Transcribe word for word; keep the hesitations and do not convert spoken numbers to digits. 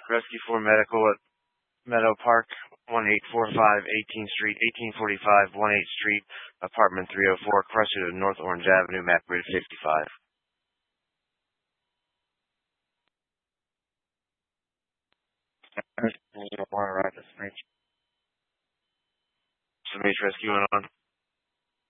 Rescue four Medical at Meadow Park, one eight four five eighteenth Street, eighteen forty-five eighth Street, apartment three oh four, Cressida, North Orange Avenue, MacBridge fifty-five. Submit rescue on.